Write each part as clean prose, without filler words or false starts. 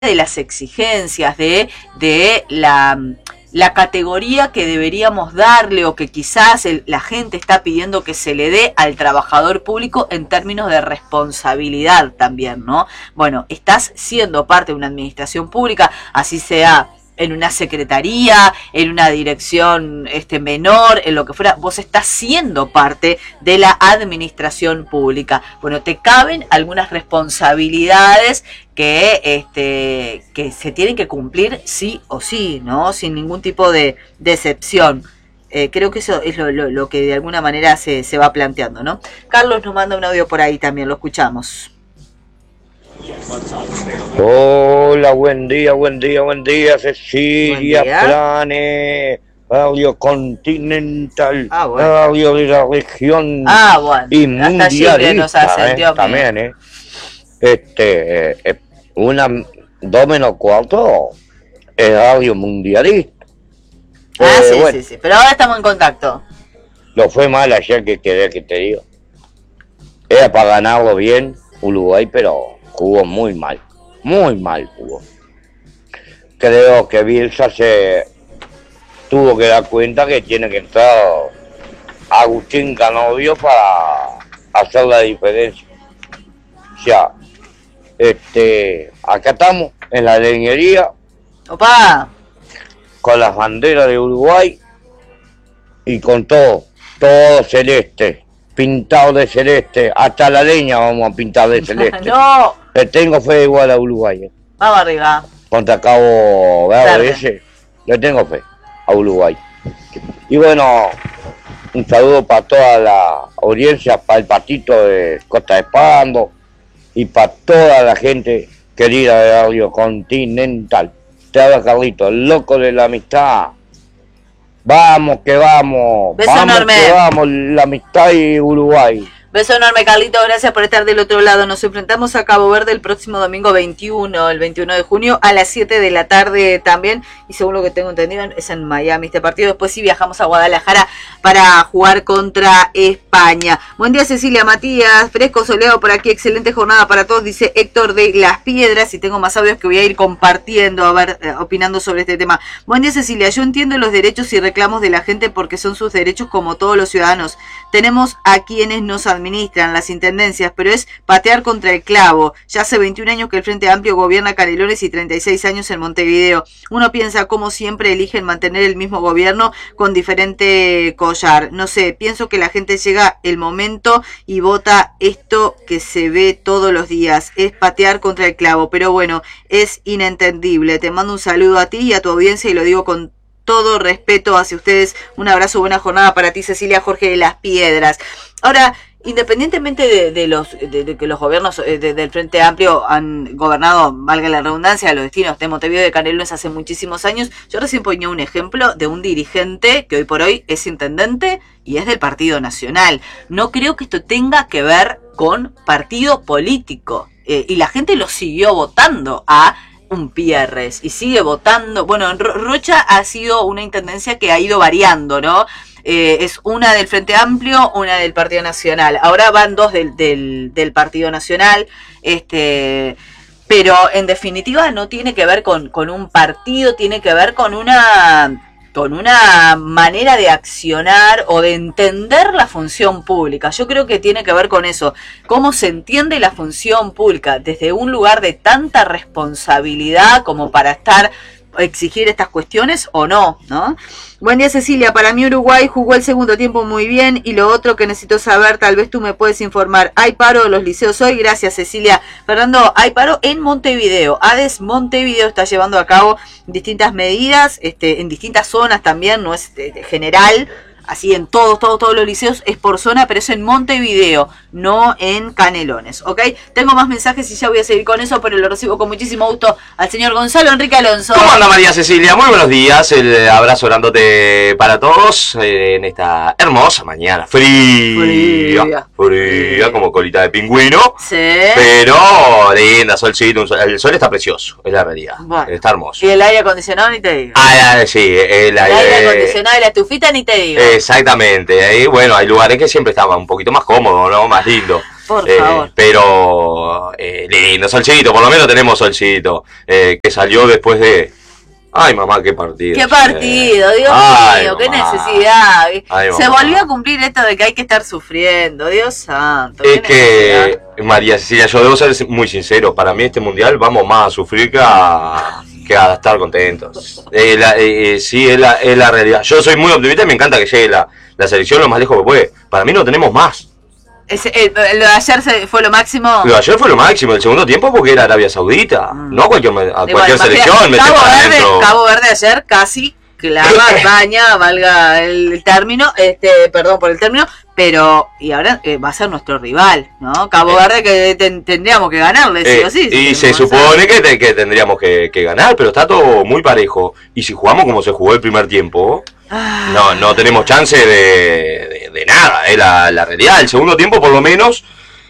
de las exigencias, de la categoría que deberíamos darle o que quizás la gente está pidiendo que se le dé al trabajador público en términos de responsabilidad también, ¿no? Bueno, estás siendo parte de una administración pública, así sea en una secretaría, en una dirección menor, en lo que fuera, vos estás siendo parte de la administración pública. Bueno, te caben algunas responsabilidades que se tienen que cumplir sí o sí, ¿no? Sin ningún tipo de excepción. Creo que eso es lo que de alguna manera se va planteando, ¿no? Carlos nos manda un audio por ahí también, lo escuchamos. Hola, buen día, Cecilia Planes, Radio Continental, Radio de la región y mundialista, también, una 2 menos cuarto es Radio Mundialista. Sí, pero ahora estamos en contacto. Lo fue mal ayer, que te digo. Era para ganarlo bien Uruguay, pero jugó muy mal jugó. Creo que Bielsa se tuvo que dar cuenta que tiene que entrar Agustín Canovio para hacer la diferencia. O sea, acá estamos en la leñería. ¡Opa! Con las banderas de Uruguay y con todo celeste, pintado de celeste, hasta la leña vamos a pintar de celeste. ¡No! Le tengo fe igual a Uruguay. Vamos arriba. Contra Cabo Verde ese, le tengo fe a Uruguay. Y bueno, un saludo para toda la audiencia, para el patito de Costa de Pando y para toda la gente querida de Radio Continental. Te habla Carlito, el loco de la amistad. Vamos que vamos. Beso vamos enorme. Que vamos, la amistad y Uruguay. Beso enorme, Carlito, gracias por estar del otro lado. Nos enfrentamos a Cabo Verde el próximo domingo 21, el 21 de junio, a las 7 de la tarde también. Y según lo que tengo entendido, es en Miami este partido. Después sí viajamos a Guadalajara para jugar contra España. Buen día, Cecilia, Matías. Fresco, soleado por aquí. Excelente jornada para todos, dice Héctor de Las Piedras. Y tengo más audios que voy a ir compartiendo, a ver, opinando sobre este tema. Buen día, Cecilia. Yo entiendo los derechos y reclamos de la gente porque son sus derechos como todos los ciudadanos. Tenemos a quienes nos administran las intendencias, pero es patear contra el clavo. Ya hace 21 años que el Frente Amplio gobierna Canelones y 36 años en Montevideo. Uno piensa cómo siempre eligen mantener el mismo gobierno con diferente collar. No sé, pienso que la gente llega el momento y vota esto que se ve todos los días. Es patear contra el clavo, pero bueno, es inentendible. Te mando un saludo a ti y a tu audiencia y lo digo con todo respeto hacia ustedes. Un abrazo, buena jornada para ti, Cecilia. Jorge de Las Piedras. Ahora, independientemente de que los gobiernos del Frente Amplio han gobernado, valga la redundancia, los destinos de Montevideo y de Canelones hace muchísimos años, yo recién ponía un ejemplo de un dirigente que hoy por hoy es intendente y es del Partido Nacional. No creo que esto tenga que ver con partido político. Y la gente lo siguió votando a Umpierres y sigue votando. Bueno, Rocha ha sido una intendencia que ha ido variando, ¿no? Es una del Frente Amplio, una del Partido Nacional. Ahora van dos del Partido Nacional, pero en definitiva no tiene que ver con un partido, tiene que ver con una manera de accionar o de entender la función pública. Yo creo que tiene que ver con eso, cómo se entiende la función pública desde un lugar de tanta responsabilidad como para exigir estas cuestiones o no, ¿no? Buen día, Cecilia. Para mí Uruguay jugó el segundo tiempo muy bien y lo otro que necesito saber, tal vez tú me puedes informar. ¿Hay paro de los liceos hoy? Gracias, Cecilia. Fernando, hay paro en Montevideo. ADES Montevideo está llevando a cabo distintas medidas, en distintas zonas también, no es general. Así en todos los liceos es por zona, pero es en Montevideo, no en Canelones, ¿ok? Tengo más mensajes y ya voy a seguir con eso, pero lo recibo con muchísimo gusto al señor Gonzalo Enrique Alonso. ¿Cómo anda, María Cecilia? Muy buenos días, el abrazo grandote para todos en esta hermosa mañana, fría, como colita de pingüino, sí, pero linda, solcito, el sol está precioso, es la realidad, bueno, está hermoso. Y el aire acondicionado ni te digo. Sí, el aire acondicionado y la estufita ni te digo. Exactamente. Ahí, bueno, hay lugares que siempre estaban un poquito más cómodos, ¿no? Más lindo. Por favor. Pero lindo, solcito, por lo menos tenemos solcito. Que salió después de... Ay, mamá, qué partido. Qué partido, Dios mío, qué necesidad. Se volvió a cumplir esto de que hay que estar sufriendo, Dios santo. Es que, María Cecilia, yo debo ser muy sincero, para mí este mundial vamos más a sufrir que a estar contentos. Sí, es la realidad. Yo soy muy optimista y me encanta que llegue la selección lo más lejos que puede. Para mí no tenemos más. Lo de ayer fue lo máximo. Lo de ayer fue lo máximo, el segundo tiempo porque era Arabia Saudita. No a cualquier selección. Cabo Verde ayer casi clava, baña, valga el término, perdón por el término, pero y ahora va a ser nuestro rival, ¿no? Cabo Verde que tendríamos que ganarle, sí o sí. Y se supone que tendríamos que ganar, pero está todo muy parejo. Y si jugamos como se jugó el primer tiempo... No tenemos chance de nada, es la realidad. El segundo tiempo, por lo menos,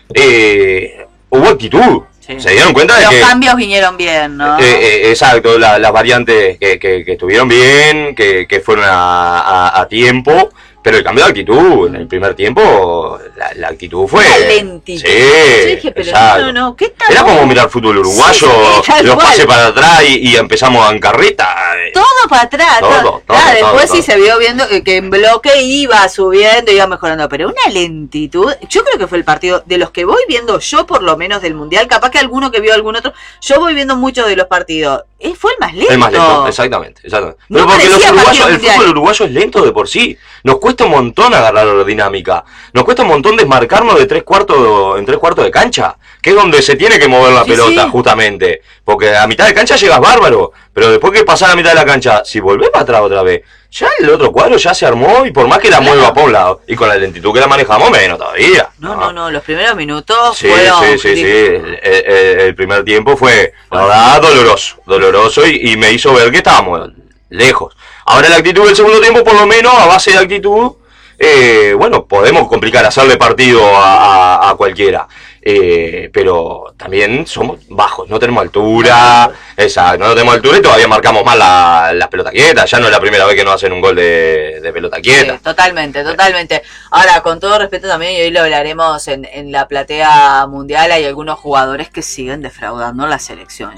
hubo actitud. Sí. Se dieron cuenta de que los cambios vinieron bien, ¿no? Exacto, las variantes que estuvieron bien, que fueron a tiempo. Pero el cambio de actitud, en el primer tiempo, la actitud fue... La lentitud. Sí, yo dije, pero no, ¿qué tal? Era como mirar fútbol uruguayo, los pases para atrás y empezamos en carreta. Todo para atrás. Todo, después sí se vio viendo que en bloque iba subiendo, iba mejorando. Pero una lentitud, yo creo que fue el partido de los que voy viendo yo, por lo menos del Mundial, capaz que alguno que vio algún otro, yo voy viendo muchos de los partidos. Fue el más lento. El más lento, exactamente. No, pero porque el fútbol uruguayo es lento de por sí. Nos cuesta un montón agarrar la dinámica. Nos cuesta un montón desmarcarnos en tres cuartos de cancha, que es donde se tiene que mover la pelota, justamente. Porque a mitad de cancha llegas bárbaro, pero después que pasar a mitad de la cancha, si volvés para atrás otra vez, ya el otro cuadro ya se armó y por más que la mueva por un lado, y con la lentitud que la manejamos, menos todavía. No, los primeros minutos fueron... Sí. El primer tiempo fue, la verdad, doloroso y me hizo ver que estábamos lejos. Ahora la actitud del segundo tiempo, por lo menos, a base de actitud, bueno, podemos complicar, hacerle partido a cualquiera. Pero también somos bajos, no tenemos altura, exacto, no tenemos altura y todavía marcamos mal las pelotas quietas. Ya no es la primera vez que nos hacen un gol de pelota quieta. Sí, totalmente. Ahora, con todo respeto también, y hoy lo hablaremos en la platea mundial, hay algunos jugadores que siguen defraudando la selección.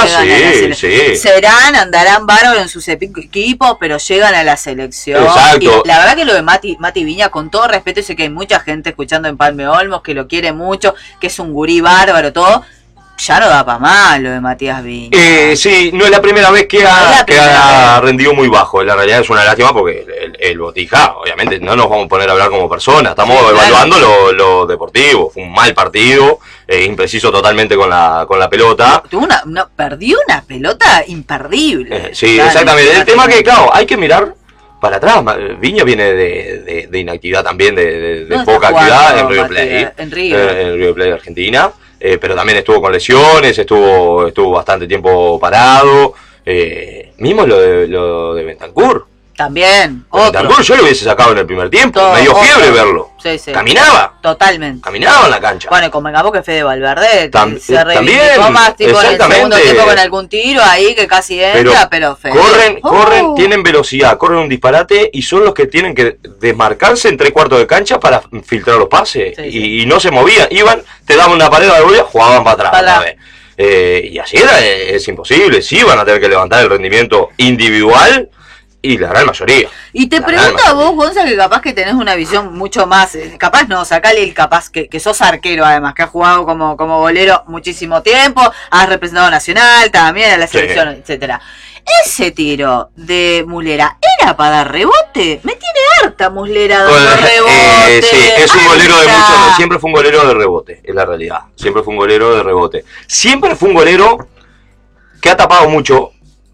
Sí. Andarán bárbaros en sus equipos, pero llegan a la selección. Exacto. Y la verdad que lo de Mati Viña, con todo respeto, sé que hay mucha gente escuchando en Palme Olmos que lo quiere mucho, que es un gurí bárbaro, todo, ya no da para más lo de Matías Viña. Sí, no es la primera vez que ha rendido muy bajo. La realidad es una lástima porque el Botija, obviamente, no nos vamos a poner a hablar como personas, estamos evaluando lo deportivo. Fue un mal partido, impreciso totalmente con la pelota. Perdió una pelota imperdible. Sí, exactamente. El tema que, claro, hay que mirar para atrás. Viña viene de inactividad también, de poca actividad en River Plate. En River Plate de Argentina. Pero también estuvo con lesiones, estuvo bastante tiempo parado. Mismo lo de Bentancur. También, Bentancur yo lo hubiese sacado en el primer tiempo. Me dio fiebre verlo. Sí. Caminaba. Totalmente. Caminaba en la cancha. Bueno, convengamos que Fede Valverde se también, más tipo en el segundo tiempo con algún tiro ahí que casi entra, pero Fede. Corren, tienen velocidad, corren un disparate y son los que tienen que desmarcarse en tres cuartos de cancha para filtrar los pases. Sí. Y no se movían, iban, te daban una pared de bola, jugaban para atrás otra vez. Y así es imposible, sí van a tener que levantar el rendimiento individual. Y la gran mayoría. Y te pregunto a vos, Gonza, que capaz que tenés una visión mucho más, capaz no, sacale el capaz, que sos arquero además, que has jugado como golero muchísimo tiempo, has representado a Nacional también, a la selección, etcétera. Ese tiro de Muslera, ¿era para dar rebote? Me tiene harta Muslera dando rebote. Sí, es un golero de mucho, siempre fue un golero de rebote, es la realidad. Siempre fue un golero de rebote. Siempre fue un golero que ha tapado mucho,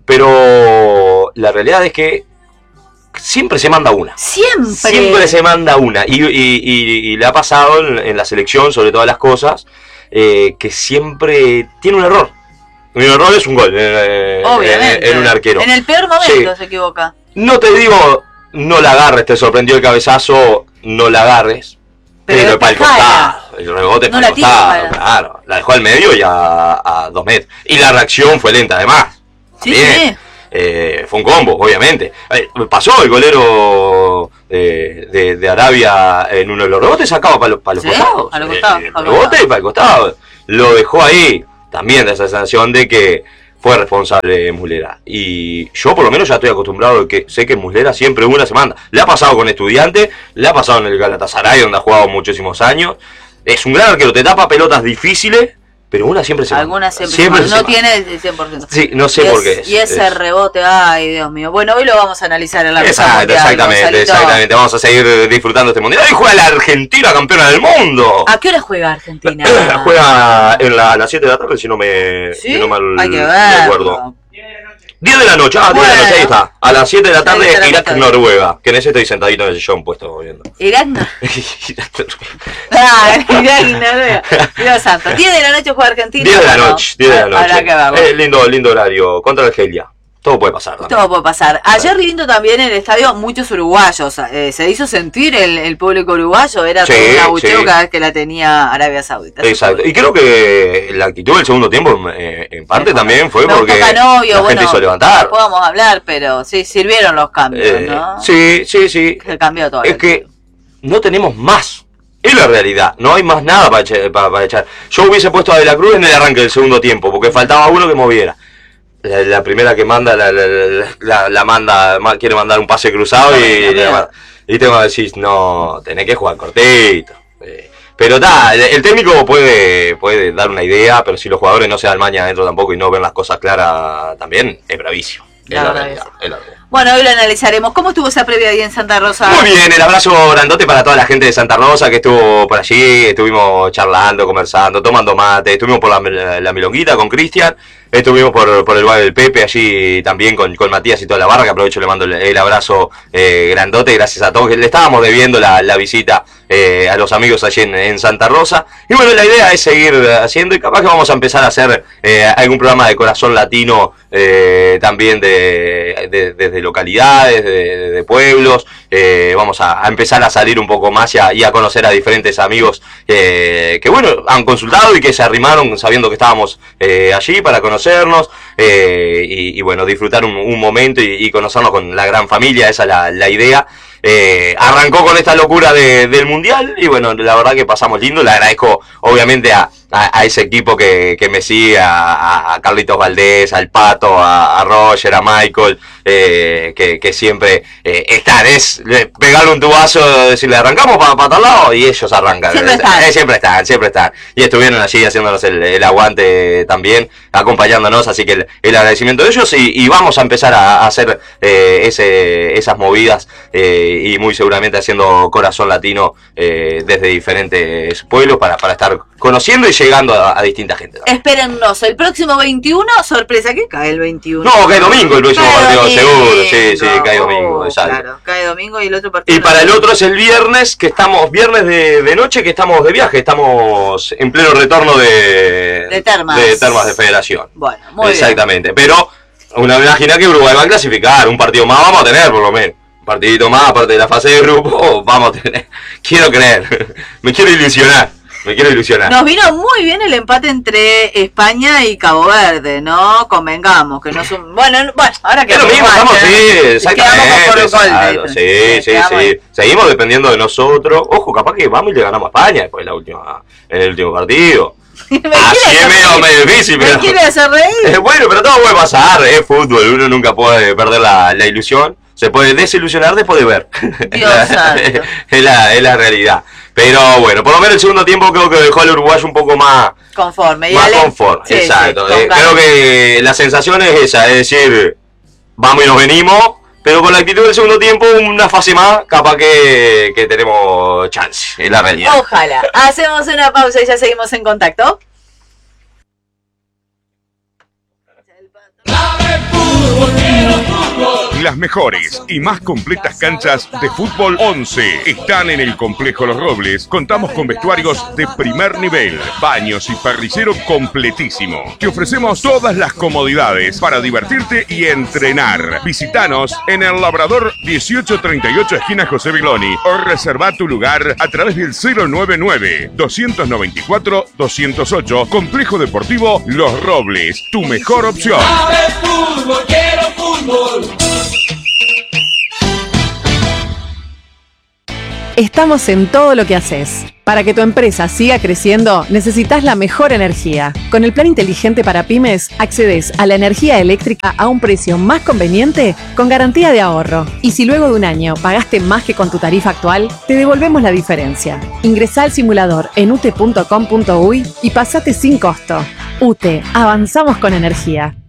pero la realidad es que siempre se manda una. Siempre se manda una. Y le ha pasado en la selección, sobre todas las cosas, que siempre tiene un error. Un error es un gol en un arquero. En el peor momento se equivoca. No te digo, no la agarres, te sorprendió el cabezazo, no la agarres. Pero para el costado, el rebote para el costado, claro. La dejó al medio y a 2 metros. Y la reacción fue lenta además. Sí. Fue un combo, obviamente. Pasó el golero de Arabia en uno de los rebotes, sacaba para los costados. A los costados. Rebote y para el costado. Lo dejó ahí. También da esa sensación de que fue responsable Muslera. Y yo por lo menos ya estoy acostumbrado, que sé que Muslera siempre una se manda. Le ha pasado con Estudiantes, le ha pasado en el Galatasaray, donde ha jugado muchísimos años. Es un gran arquero, te tapa pelotas difíciles, pero una siempre se manda. Algunas siempre no tiene el 100%. Sí, no sé por qué. Y ese rebote, ay Dios mío. Bueno, hoy lo vamos a analizar en la Exactamente. Vamos a seguir disfrutando este mundial. Hoy juega la Argentina, campeona del mundo. ¿A qué hora juega Argentina? Juega a las 7 de la tarde, si no mal hay que ver. recuerdo. 10 de la noche, 10 de la noche, ahí está. A las 7 de la tarde, Irak-Noruega. Que en ese estoy sentadito en el sillón puesto viendo. Irak-Noruega. Dios santo. 10 de la noche juega Argentina. 10 de la noche. Lindo horario. Contra Argelia. Todo puede pasar. Todo puede pasar. Ayer lindo también en el estadio, muchos uruguayos. Se hizo sentir el público uruguayo. Era todo un abucheo cada vez que la tenía Arabia Saudita. Exacto. Y creo que la actitud del segundo tiempo en parte también fue porque la gente hizo levantar. No podemos hablar, pero sí, sirvieron los cambios, ¿no? Sí. Se cambió todo. Es que no tenemos más. Es la realidad, no hay más nada para echar. Yo hubiese puesto a De la Cruz en el arranque del segundo tiempo, porque faltaba uno que moviera. La primera que manda, la manda, quiere mandar un pase cruzado y tengo que decir, no, tenés que jugar cortito. Pero el técnico puede dar una idea, pero si los jugadores no se dan maña adentro tampoco y no ven las cosas claras también, es bravísimo. Es la realidad. Bueno, hoy lo analizaremos. ¿Cómo estuvo esa previa ahí en Santa Rosa? Muy bien, el abrazo grandote para toda la gente de Santa Rosa que estuvo por allí. Estuvimos charlando, conversando, tomando mate. Estuvimos por la Milonguita con Cristian. Estuvimos por el Valle del Pepe, allí también con Matías y toda la barra, que aprovecho, le mando el abrazo grandote, gracias a todos, que le estábamos debiendo la visita a los amigos allí en Santa Rosa. Y bueno, la idea es seguir haciendo, y capaz que vamos a empezar a hacer algún programa de corazón latino, también desde localidades, de pueblos. Vamos a empezar a salir un poco más y a conocer a diferentes amigos que bueno, han consultado y que se arrimaron sabiendo que estábamos allí para conocernos, y bueno, disfrutar un momento y conocernos con la gran familia. Esa es la idea. Arrancó con esta locura del mundial y bueno, la verdad que pasamos lindo. Le agradezco obviamente a ese equipo que me sigue, a Carlitos Valdés, al Pato, a Roger, a Michael, que siempre están. Es pegarle un tubazo, decirle arrancamos para tal lado y ellos arrancan. Siempre están. Y estuvieron allí haciéndonos el aguante también, acompañándonos, así que el agradecimiento de ellos, y vamos a empezar a hacer esas movidas, y muy seguramente haciendo corazón latino desde diferentes pueblos para estar conociendo y llegando a distinta gente también. Espérennos, el próximo 21, sorpresa, ¿qué cae el 21? No, cae domingo el próximo partido, seguro, sí, cae domingo, exacto. Claro, cae domingo y el otro partido. Y para el otro es el viernes, viernes de noche, que estamos de viaje, estamos en pleno retorno de Termas de Federación. Bueno, muy exactamente, bien. Pero una imagina que Uruguay va a clasificar, un partido más vamos a tener por lo menos. Un partidito más, aparte de la fase de grupo, vamos a tener. Quiero creer, me quiero ilusionar. Nos vino muy bien el empate entre España y Cabo Verde, ¿no? Convengamos, que no es un... Bueno, ahora que... Sí. Seguimos dependiendo de nosotros. Ojo, capaz que vamos y le ganamos a España después en el último partido. Así es medio difícil, pero... ¿Me quiere hacer reír? Bueno, pero todo puede pasar, es fútbol, uno nunca puede perder la ilusión. Se puede desilusionar después de ver. Dios santo. Es la realidad. Pero bueno, por lo menos el segundo tiempo creo que dejó al uruguayo un poco más conforme. Conforme, sí, exacto. Creo que la sensación es esa, es decir, vamos y nos venimos, pero con la actitud del segundo tiempo, una fase más, capaz que tenemos chance, es la realidad. Ojalá. Hacemos una pausa y ya seguimos en contacto. Las mejores y más completas canchas de fútbol 11 están en el Complejo Los Robles. Contamos con vestuarios de primer nivel, baños y parrillero completísimo. Te ofrecemos todas las comodidades para divertirte y entrenar. Visítanos en El Labrador 1838, esquina José Viloni, o reserva tu lugar a través del 099-294-208. Complejo Deportivo Los Robles, tu mejor opción. Quiero fútbol. Estamos en todo lo que haces. Para que tu empresa siga creciendo, necesitas la mejor energía. Con el plan inteligente para pymes, accedes a la energía eléctrica a un precio más conveniente con garantía de ahorro. Y si luego de un año pagaste más que con tu tarifa actual, te devolvemos la diferencia. Ingresá al simulador en ute.com.uy y pasate sin costo. UTE, avanzamos con energía.